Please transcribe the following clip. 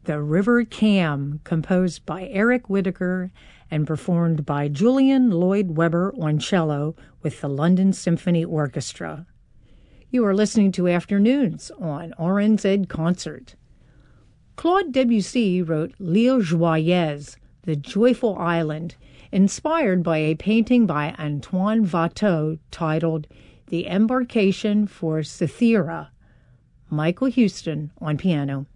The River Cam, composed by Eric Whitacre and performed by Julian Lloyd Webber on cello with the London Symphony Orchestra. You are listening to Afternoons on RNZ Concert. Claude Debussy wrote L'Île Joyeuse, The Joyful Island, inspired by a painting by Antoine Watteau titled The Embarcation for Cythera. Michael Houston on piano.